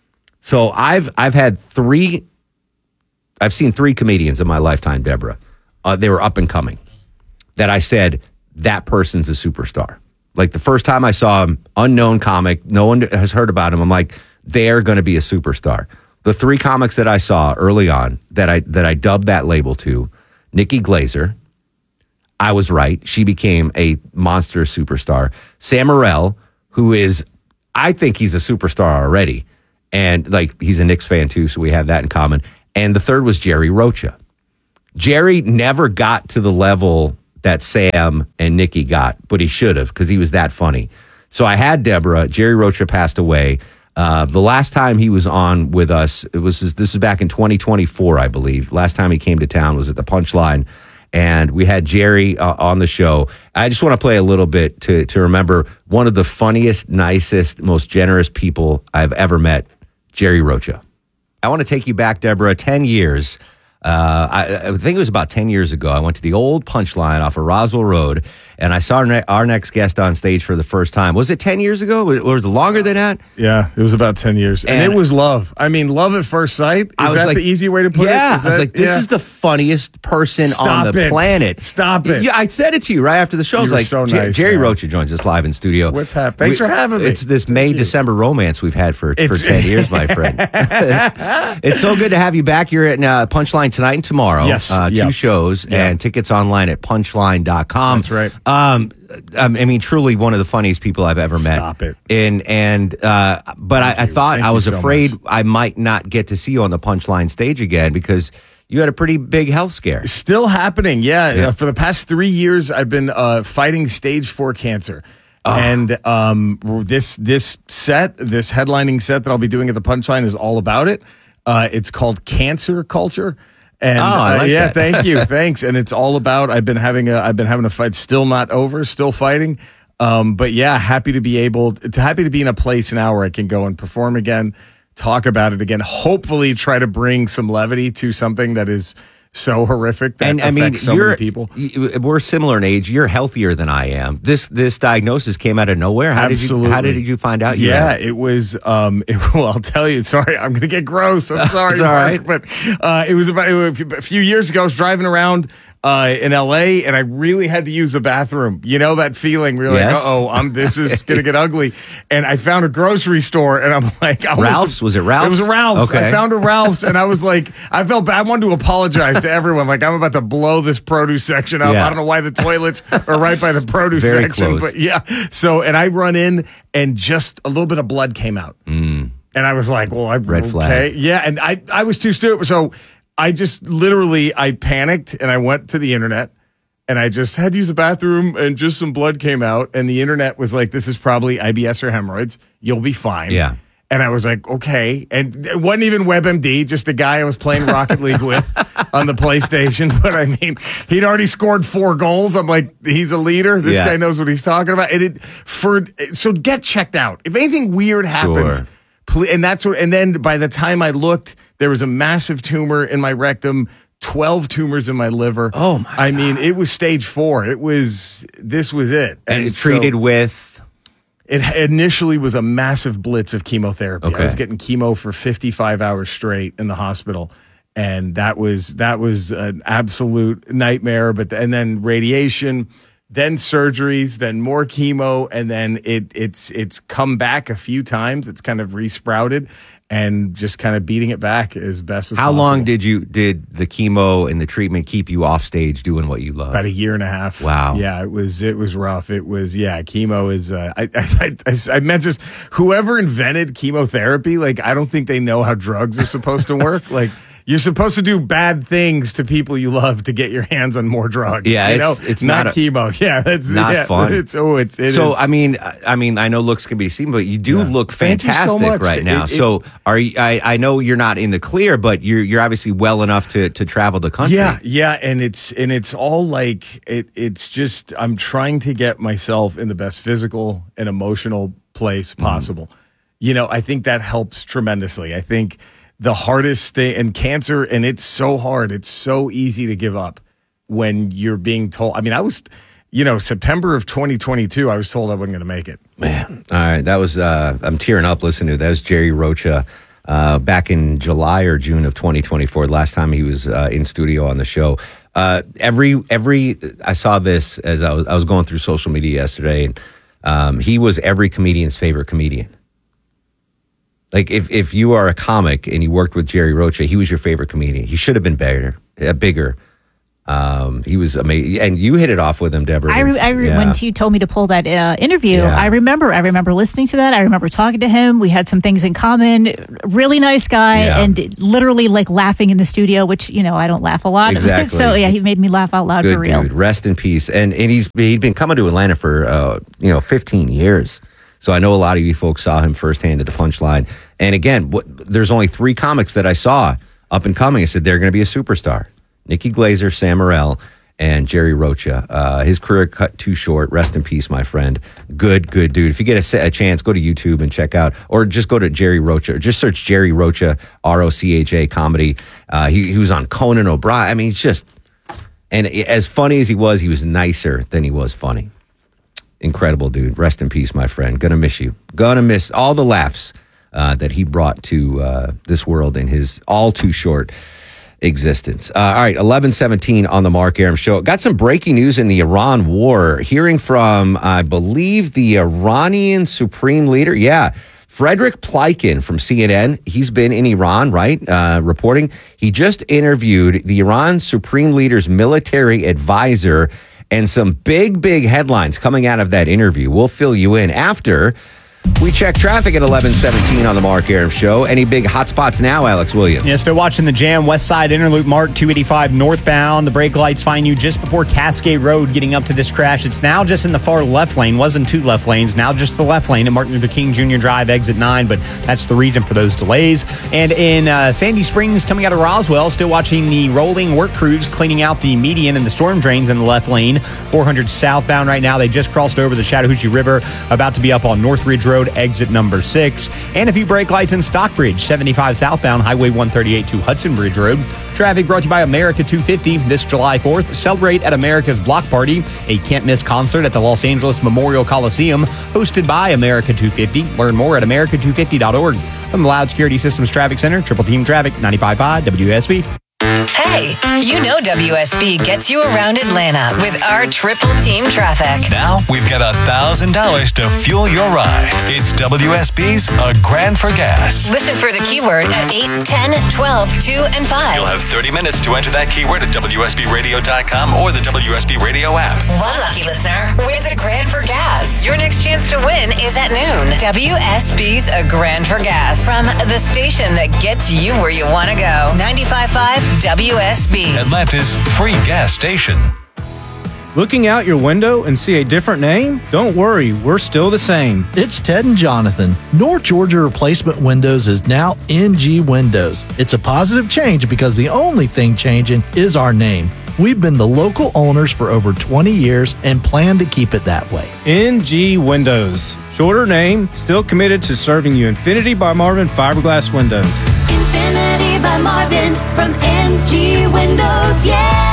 So I've, I've had three, I've seen three comedians in my lifetime, Deborah. Uh, they were up and coming that I said, that person's a superstar. Like the first time I saw him, unknown comic, no one has heard about him. I'm like, they're going to be a superstar. The three comics that I saw early on that I that I dubbed that label to, Nikki Glazer, I was right. She became a monster superstar. Sam Morril, who is, I think he's a superstar already. And like, he's a Knicks fan too, so we have that in common. And the third was Jerry Rocha. Jerry never got to the level that Sam and Nikki got, but he should have because he was that funny. So I had Deborah. Jerry Rocha passed away. Uh, the last time he was on with us, it was this is back in twenty twenty-four, I believe. Last time he came to town was at the Punchline, and we had Jerry uh, on the show. I just want to play a little bit to to remember one of the funniest, nicest, most generous people I've ever met, Jerry Rocha. I want to take you back, Deborah, ten years. Uh, I, I think it was about ten years ago. I went to the old Punchline off of Roswell Road, and I saw our, ne- our next guest on stage for the first time. Was it ten years ago? Was, was it longer than that? Yeah, it was about ten years. And, and it was love. I mean, love at first sight. Is I was that like, the easy way to put yeah, it? Is I was that, like, this yeah. is the funniest person Stop on the it. planet. Stop it. Yeah, I said it to you right after the show. I was You were like, so Jer- nice, Jerry man. Rocha joins us live in studio. What's happening? Thanks We- for having me. It's this May-December romance we've had for, for It's- ten years, my friend. It's so good to have you back. You're at uh, Punchline tonight and tomorrow. Yes. Uh, two Yep. shows, Yep. and tickets online at punchline dot com. That's right. Um, I mean, truly one of the funniest people I've ever met. Stop it. And, and uh, but I, I thought Thank I you was so afraid much. I might not get to see you on the Punchline stage again because you had a pretty big health scare. Still happening, yeah. Yeah. Uh, for the past three years, I've been uh, fighting stage four cancer. And um, this this set, this headlining set that I'll be doing at the Punchline is all about it. Uh, it's called Cancer Culture. And Oh, I uh, like yeah, that. thank you, thanks. And it's all about. I've been having a. I've been having a fight. Still not over. Still fighting. Um, but yeah, happy to be able. To, happy to be in a place now where I can go and perform again, talk about it again. Hopefully, try to bring some levity to something that is so horrific that And I affects mean, so you're, many people. y- we're similar in age. You're healthier than I am. This this diagnosis came out of nowhere. How Absolutely. did you How did you find out? You Yeah, had it? it was. Um, it, well, I'll tell you. Sorry, I'm going to get gross. I'm sorry, It's all Mark, right. but uh, it was about it was a few years ago. I was driving around uh, in L A, and I really had to use a bathroom. You know that feeling? We're Yes. like, oh, I'm this is going to get ugly. And I found a grocery store, and I'm like, I almost- Ralph's? Was it Ralph's? It was a Ralph's. Okay. I found a Ralph's, and I was like, I felt bad. I wanted to apologize to everyone. Like, I'm about to blow this produce section up. Yeah. I don't know why the toilets are right by the produce Very section, close. but yeah. So, and I run in, and just a little bit of blood came out. Mm. And I was like, well, I Red okay. flag. Yeah. And I, I was too stupid. So I just literally, I panicked and I went to the internet and I just had to use the bathroom and just some blood came out. And the internet was like, this is probably I B S or hemorrhoids. You'll be fine. Yeah. And I was like, okay. And it wasn't even WebMD, just a guy I was playing Rocket League with on the PlayStation. But I mean, he'd already scored four goals. I'm like, he's a leader. This Yeah. guy knows what he's talking about. And it for so get checked out. If anything weird happens, Sure. ple- and that's what. And then by the time I looked, there was a massive tumor in my rectum. twelve tumors in my liver. Oh my I mean, it was stage four. It was, this was it. And it's so- treated with. it initially was a massive blitz of chemotherapy. Okay. I was getting chemo for fifty-five hours straight in the hospital. And that was, that was an absolute nightmare. But, and then radiation, then surgeries, then more chemo. And then it, it's, it's come back a few times. It's kind of resprouted. And just kind of beating it back as best as How possible. long did you did the chemo and the treatment keep you off stage doing what you love? About a year and a half. Wow. Yeah, it was it was rough. It was yeah. Chemo is. Uh, I, I I I meant just whoever invented chemotherapy. Like I don't think they know how drugs are supposed to work. Like you're supposed to do bad things to people you love to get your hands on more drugs. Yeah, you it's- know? it's not, not a- chemo. Yeah, it's not yeah, fun. It's oh, it's it so is. I mean, I mean, I know looks can be seen, but you do Yeah. look Thank you so fantastic much. right It- now. it- so are you, I? I know you're not in the clear, but you're you're obviously well enough to to travel the country. Yeah, yeah, and it's and it's all like it. It's just I'm trying to get myself in the best physical and emotional place possible. Mm. You know, I think that helps tremendously. I think the hardest thing, and cancer, and it's so hard, it's so easy to give up when you're being told. I mean, I was, you know, September of twenty twenty-two, I was told I wasn't going to make it. Man, all right, that was, uh, I'm tearing up listening to that. Was Jerry Rocha uh, back in July or June of twenty twenty-four, last time he was uh, in studio on the show. Uh, every, every, I saw this as I was, I was going through social media yesterday, and um, he was every comedian's favorite comedian. Like, if, if you are a comic and you worked with Jerry Rocha, he was your favorite comedian. He should have been bigger, uh, bigger. Um, he was amazing. And you hit it off with him, Deborah. I, re- I re- yeah. When you told me to pull that uh, interview, Yeah. I remember I remember listening to that. I remember talking to him. We had some things in common. Really nice guy, Yeah. and literally like laughing in the studio, which, you know, I don't laugh a lot. Exactly. So, yeah, he made me laugh out loud Good for real. dude. Rest in peace. And and he's he'd been coming to Atlanta for uh, you know fifteen years. So I know a lot of you folks saw him firsthand at the Punchline. And again, what, there's only three comics that I saw up and coming. I said they're going to be a superstar: Nikki Glazer, Sam Morril, and Jerry Rocha. Uh, his career cut too short. Rest in peace, my friend. Good, good dude. If you get a, a chance, go to YouTube and check out, or just go to Jerry Rocha, or just search Jerry Rocha, R O C H A comedy. Uh, he, he was on Conan O'Brien. I mean, he's just, and as funny as he was, he was nicer than he was funny. Incredible dude. Rest in peace, my friend. Gonna miss you. Gonna miss all the laughs uh, that he brought to uh, this world in his all too short existence. Uh, all right, eleven seventeen on the Mark Arum Show. Got some breaking news in the Iran war. Hearing from, I believe, the Iranian Supreme Leader. Yeah, Frederick Plykin from C N N. He's been in Iran, right, uh, reporting. He just interviewed the Iran Supreme Leader's military advisor, and some big, big headlines coming out of that interview. We'll fill you in after we check traffic at eleven seventeen on the Mark Arum Show. Any big hot spots now, Alex Williams? Yeah, still watching the jam. West Side Interloop Mark two eighty-five northbound. The brake lights find you just before Cascade Road getting up to this crash. It's now just in the far left lane. Wasn't two left lanes. Now just the left lane at Martin Luther King Junior Drive, exit nine. But that's the reason for those delays. And in uh, Sandy Springs, coming out of Roswell, still watching the rolling work crews cleaning out the median and the storm drains in the left lane. four hundred southbound right now. They just crossed over the Chattahoochee River. About to be up on North Ridge Road, exit number six. And a few brake lights in Stockbridge, seventy-five southbound, Highway one thirty-eight to Hudson Bridge Road. Traffic brought to you by America two fifty. This July fourth, celebrate at America's Block Party, a can't-miss concert at the Los Angeles Memorial Coliseum, hosted by America two fifty. Learn more at america two fifty dot org. From the Loud Security Systems Traffic Center, Triple Team Traffic, ninety-five point five W S B. Hey, you know W S B gets you around Atlanta with our triple team traffic. Now we've got one thousand dollars to fuel your ride. It's W S B's A Grand for Gas. Listen for the keyword at eight, ten, twelve, two, and five. You'll have thirty minutes to enter that keyword at W S B radio dot com or the W S B Radio app. One lucky listener wins a grand for gas. Your next chance to win is at noon. W S B's A Grand for Gas. From the station that gets you where you want to go. ninety-five point five W S B. Atlanta's free gas station. Looking out your window and see a different name? Don't worry, we're still the same. It's Ted and Jonathan. North Georgia Replacement Windows is now N G Windows. It's a positive change because the only thing changing is our name. We've been the local owners for over twenty years and plan to keep it that way. N G Windows. Shorter name, still committed to serving you Infinity by Marvin fiberglass windows. Infinity by Marvin from N G Windows, yeah!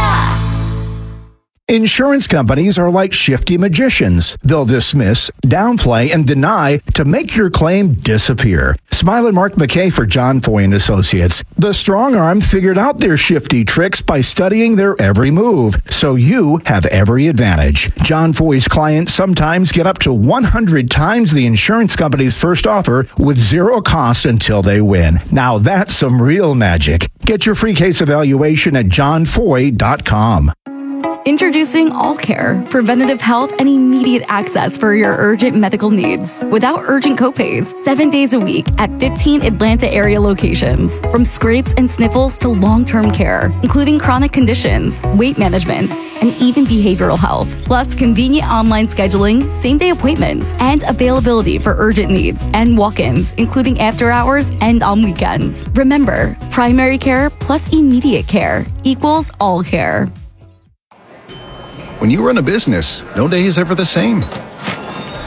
Insurance companies are like shifty magicians. They'll dismiss, downplay, and deny to make your claim disappear. Smile and Mark McKay for John Foy and Associates. The strong arm figured out their shifty tricks by studying their every move, so you have every advantage. John Foy's clients sometimes get up to one hundred times the insurance company's first offer with zero cost until they win. Now that's some real magic. Get your free case evaluation at john foy dot com. Introducing All Care, preventative health and immediate access for your urgent medical needs without urgent copays, seven days a week at fifteen Atlanta area locations. From scrapes and sniffles to long-term care, including chronic conditions, weight management, and even behavioral health. Plus convenient online scheduling, same-day appointments, and availability for urgent needs and walk-ins, including after hours and on weekends. Remember, primary care plus immediate care equals All Care. When you run a business, no day is ever the same.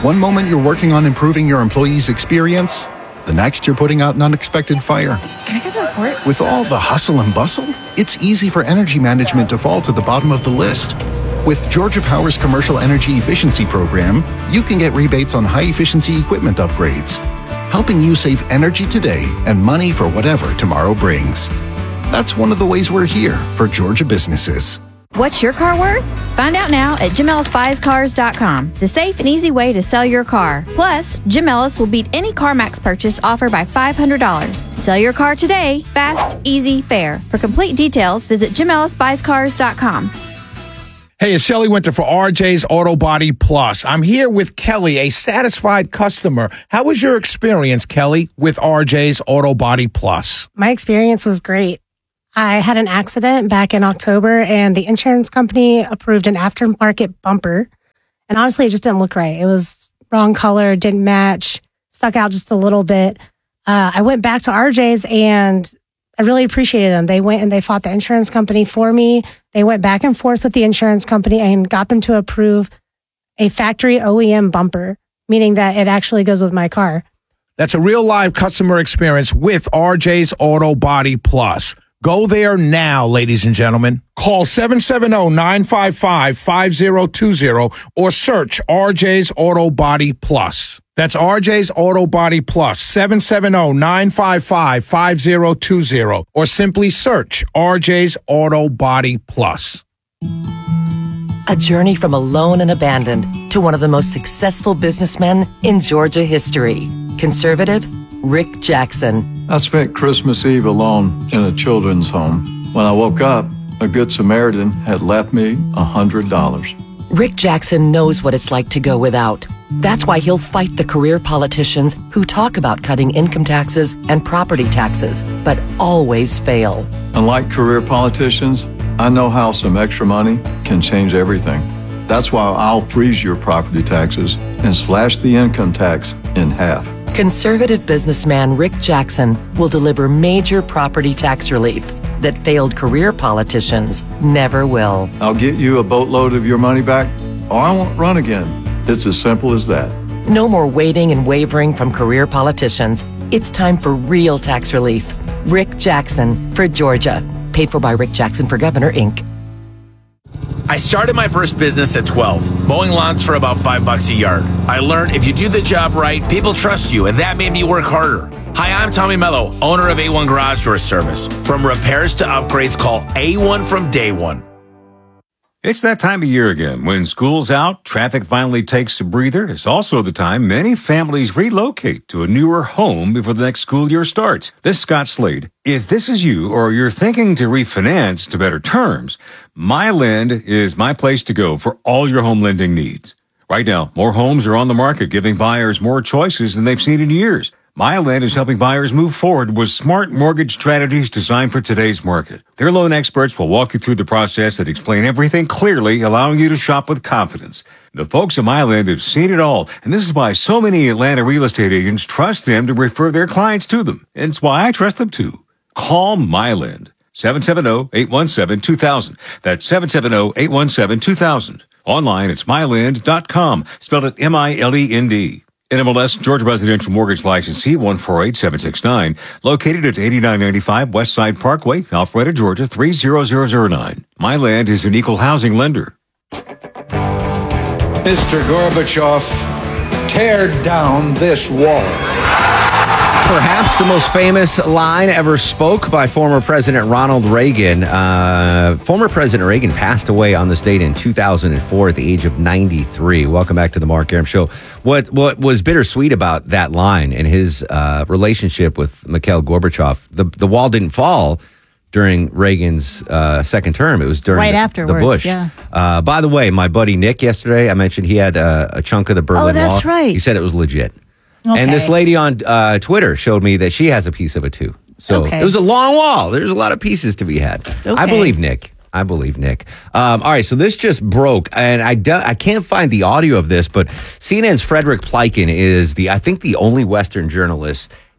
One moment you're working on improving your employees' experience, the next you're putting out an unexpected fire. Can I get the report? With all the hustle and bustle, it's easy for energy management to fall to the bottom of the list. With Georgia Power's Commercial Energy Efficiency Program, you can get rebates on high-efficiency equipment upgrades, helping you save energy today and money for whatever tomorrow brings. That's one of the ways we're here for Georgia businesses. What's your car worth? Find out now at Jim Ellis Buys Cars dot com, the safe and easy way to sell your car. Plus, Jim Ellis will beat any CarMax purchase offer by five hundred dollars. Sell your car today, fast, easy, fair. For complete details, visit Jim Ellis Buys Cars dot com. Hey, it's Shelley Winter for R J's Auto Body Plus. I'm here with Kelly, a satisfied customer. How was your experience, Kelly, with R J's Auto Body Plus? My experience was great. I had an accident back in October, and the insurance company approved an aftermarket bumper. And honestly, it just didn't look right. It was wrong color, didn't match, stuck out just a little bit. Uh, I went back to R J's, and I really appreciated them. They went and they fought the insurance company for me. They went back and forth with the insurance company and got them to approve a factory O E M bumper, meaning that it actually goes with my car. That's a real live customer experience with R J's Auto Body Plus. Go there now, ladies and gentlemen. Call seven seven zero, nine five five, five zero two zero or search R J's Auto Body Plus. That's R J's Auto Body Plus, seven seven zero, nine five five, five zero two zero or simply search R J's Auto Body Plus. A journey from alone and abandoned to one of the most successful businessmen in Georgia history. Conservative Rick Jackson. I spent Christmas Eve alone in a children's home. When I woke up, a Good Samaritan had left me one hundred dollars. Rick Jackson knows what it's like to go without. That's why he'll fight the career politicians who talk about cutting income taxes and property taxes, but always fail. Unlike career politicians, I know how some extra money can change everything. That's why I'll freeze your property taxes and slash the income tax in half. Conservative businessman Rick Jackson will deliver major property tax relief that failed career politicians never will. I'll get you a boatload of your money back, or I won't run again. It's as simple as that. No more waiting and wavering from career politicians. It's time for real tax relief. Rick Jackson for Georgia. Paid for by Rick Jackson for Governor, Incorporated. I started my first business at twelve, mowing lawns for about five bucks a yard. I learned if you do the job right, people trust you, and that made me work harder. Hi, I'm Tommy Mello, owner of A one Garage Door Service. From repairs to upgrades, call A one from day one. It's that time of year again. When school's out, traffic finally takes a breather. It's also the time many families relocate to a newer home before the next school year starts. This is Scott Slade. If this is you or you're thinking to refinance to better terms, MyLend is my place to go for all your home lending needs. Right now, more homes are on the market, giving buyers more choices than they've seen in years. MyLend is helping buyers move forward with smart mortgage strategies designed for today's market. Their loan experts will walk you through the process and explain everything clearly, allowing you to shop with confidence. The folks at MyLend have seen it all, and this is why so many Atlanta real estate agents trust them to refer their clients to them. And it's why I trust them too. Call MyLend. seven seven zero, eight one seven, two thousand. That's seven seven zero, eight one seven, two thousand. Online, it's mylend dot com, spelled it M I L E N D. N M L S Georgia Residential Mortgage Licensee one four eight seven six nine, located at eighty-nine ninety-five West Side Parkway, Alpharetta, Georgia three zero zero zero nine. MyLend is an equal housing lender. Mister Gorbachev, tear down this wall. Perhaps the most famous line ever spoke by former President Ronald Reagan. Uh, former President Reagan passed away on this date in two thousand four at the age of ninety-three. Welcome back to the Mark Arum Show. What what was bittersweet about that line and his uh, relationship with Mikhail Gorbachev, the, the wall didn't fall during Reagan's uh, second term. It was during right the, afterwards, the Bush. Yeah. Uh, by the way, my buddy Nick yesterday, I mentioned he had uh, a chunk of the Berlin Wall. Oh, that's Wall. right. He said it was legit. Okay. And this lady on uh, Twitter showed me that she has a piece of it too. So Okay. it was a long wall. There's a lot of pieces to be had. Okay. I believe Nick. I believe Nick. Um, all right, so this just broke, and I do, I can't find the audio of this, but C N N's Frederick Pleiken is the I think the only Western journalist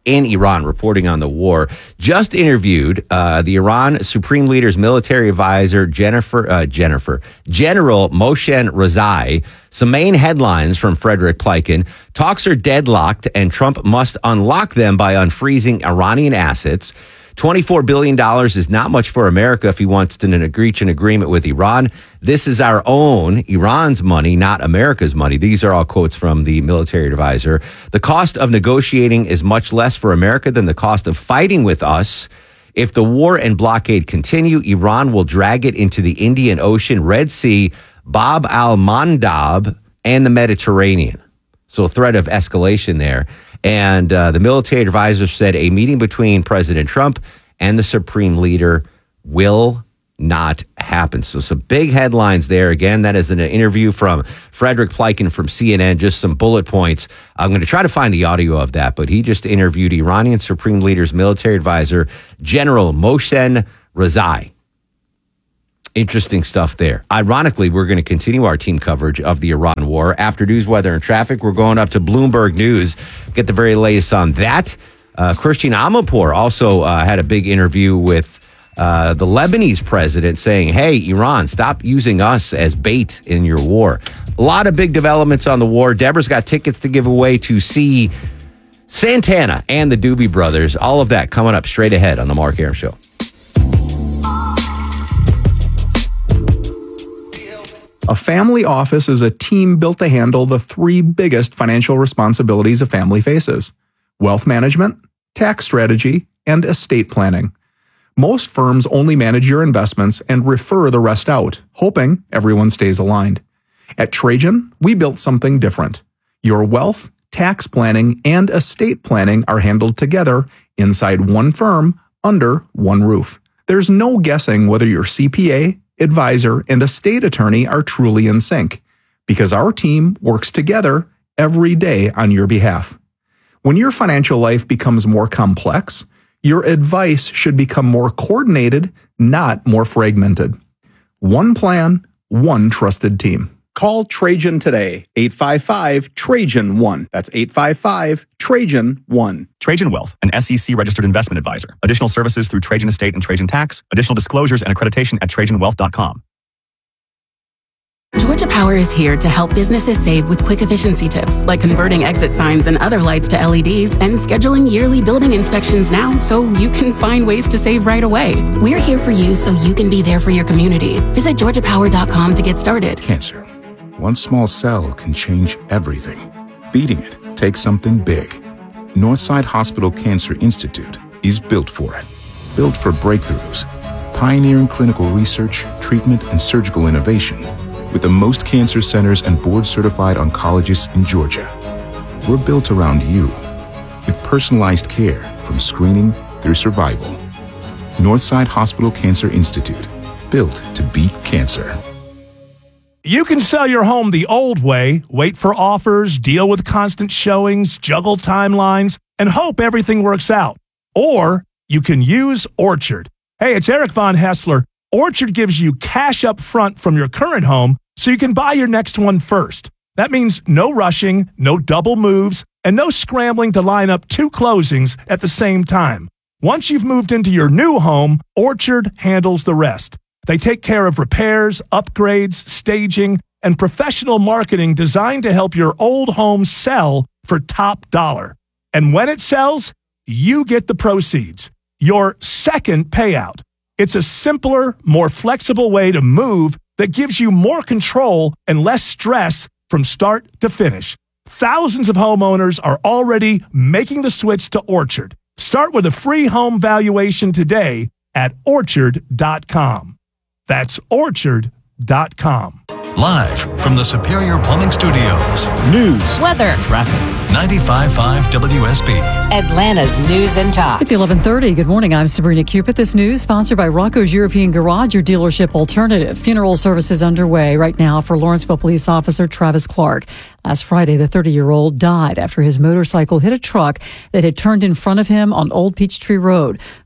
in Iran, reporting on the war. Just interviewed uh, the Iran Supreme Leader's military advisor, Jennifer, uh, Jennifer, General Moshen Rezai. Some main headlines from Frederick Pleiken. Talks are deadlocked and Trump must unlock them by unfreezing Iranian assets. twenty-four billion dollars is not much for America if he wants to reach an agreement with Iran. This is our own, Iran's money, not America's money. These are all quotes from the military advisor. The cost of negotiating is much less for America than the cost of fighting with us. If the war and blockade continue, Iran will drag it into the Indian Ocean, Red Sea, Bab al-Mandab, and the Mediterranean. So a threat of escalation there. And uh, the military advisor said a meeting between President Trump and the Supreme Leader will not happen. So some big headlines there. Again, that is an interview from Frederick Pleiken from C N N. Just some bullet points. I'm going to try to find the audio of that, but he just interviewed Iranian Supreme Leader's military advisor, General Moshen Rezai. Interesting stuff there. Ironically, we're going to continue our team coverage of the Iran war. After news, weather, and traffic, we're going up to Bloomberg News. Get the very latest on that. Uh, Christian Amanpour also uh, had a big interview with uh, the Lebanese president saying, hey, Iran, stop using us as bait in your war. A lot of big developments on the war. Deborah's got tickets to give away to see Santana and the Doobie Brothers. All of that coming up straight ahead on The Mark Arum Show. A family office is a team built to handle the three biggest financial responsibilities a family faces: wealth management, tax strategy, and estate planning. Most firms only manage your investments and refer the rest out, hoping everyone stays aligned. At Trajan, we built something different. Your wealth, tax planning, and estate planning are handled together inside one firm under one roof. There's no guessing whether your C P A, advisor, and estate attorney are truly in sync, because our team works together every day on your behalf. When your financial life becomes more complex, your advice should become more coordinated, not more fragmented. One plan, one trusted team. Call Trajan today, eight five five, Trajan one. That's eight five five, Trajan one. Trajan Wealth, an S E C-registered investment advisor. Additional services through Trajan Estate and Trajan Tax. Additional disclosures and accreditation at trajan wealth dot com. Georgia Power is here to help businesses save with quick efficiency tips, like converting exit signs and other lights to L E Ds and scheduling yearly building inspections now so you can find ways to save right away. We're here for you so you can be there for your community. Visit georgia power dot com to get started. Cancer. One small cell can change everything. Beating it takes something big. Northside Hospital Cancer Institute is built for it. Built for breakthroughs, pioneering clinical research, treatment, and surgical innovation, with the most cancer centers and board-certified oncologists in Georgia. We're built around you, with personalized care from screening through survival. Northside Hospital Cancer Institute, built to beat cancer. You can sell your home the old way, wait for offers, deal with constant showings, juggle timelines, and hope everything works out. Or you can use Orchard. Hey, it's Eric Von Hessler. Orchard gives you cash up front from your current home so you can buy your next one first. That means no rushing, no double moves, and no scrambling to line up two closings at the same time. Once you've moved into your new home, Orchard handles the rest. They take care of repairs, upgrades, staging, and professional marketing designed to help your old home sell for top dollar. And when it sells, you get the proceeds, your second payout. It's a simpler, more flexible way to move that gives you more control and less stress from start to finish. Thousands of homeowners are already making the switch to Orchard. Start with a free home valuation today at orchard dot com. That's orchard dot com. Live from the Superior Plumbing Studios. News, weather, traffic. ninety-five point five W S B. Atlanta's News and Talk. It's eleven thirty. Good morning. I'm Sabrina Cupid. This news sponsored by Rocco's European Garage, your dealership alternative. Funeral services underway right now for Lawrenceville police officer Travis Clark. Last Friday, the thirty-year-old died after his motorcycle hit a truck that had turned in front of him on Old Peachtree Road.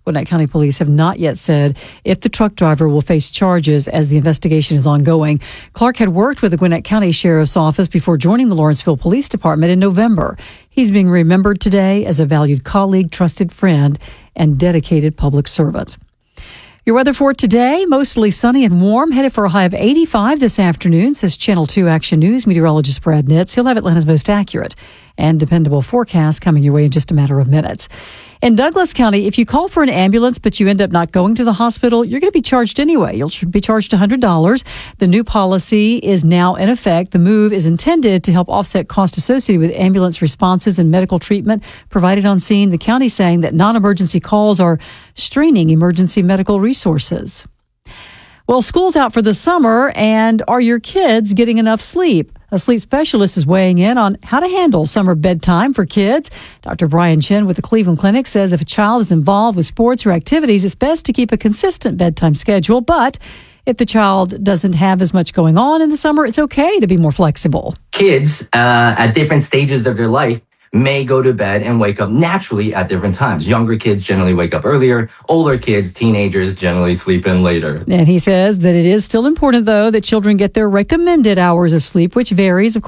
Gwinnett County Police have not yet said if the truck driver will face charges as the investigation is ongoing. Clark had worked with the Gwinnett County Sheriff's Office before joining the Lawrenceville Police Department in November. He's being remembered today as a valued colleague, trusted friend, and dedicated public servant. Your weather for today, mostly sunny and warm, headed for a high of eighty-five this afternoon, says Channel two Action News meteorologist Brad Nitz. He'll have Atlanta's most accurate and dependable forecast coming your way in just a matter of minutes. In Douglas County, if you call for an ambulance but you end up not going to the hospital, you're going to be charged anyway. You'll be charged one hundred dollars. The new policy is now in effect. The move is intended to help offset costs associated with ambulance responses and medical treatment provided on scene. The county saying that non-emergency calls are straining emergency medical resources. Well, school's out for the summer, and are your kids getting enough sleep? A sleep specialist is weighing in on how to handle summer bedtime for kids. Doctor Brian Chin with the Cleveland Clinic says if a child is involved with sports or activities, it's best to keep a consistent bedtime schedule. But if the child doesn't have as much going on in the summer, it's okay to be more flexible. Kids uh, at different stages of their life may go to bed and wake up naturally at different times. Younger kids generally wake up earlier. Older kids, teenagers, generally sleep in later. And he says that it is still important, though, that children get their recommended hours of sleep, which varies, of